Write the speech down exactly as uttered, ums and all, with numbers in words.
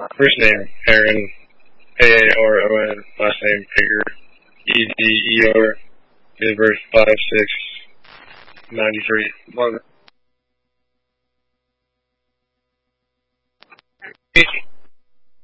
First name Aaron, A A R O N. Last name Edgar, E D E R. Date of birth five six ninety-three. One.